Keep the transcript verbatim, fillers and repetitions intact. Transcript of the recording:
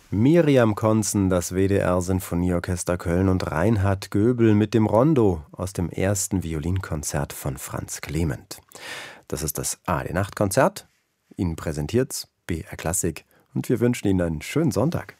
Miriam Konzen, das W D R-Sinfonieorchester Köln und Reinhard Göbel mit dem Rondo aus dem ersten Violinkonzert von Franz Clement. Das ist das A R D-Nachtkonzert. Ihnen präsentiert's B R Klassik und wir wünschen Ihnen einen schönen Sonntag.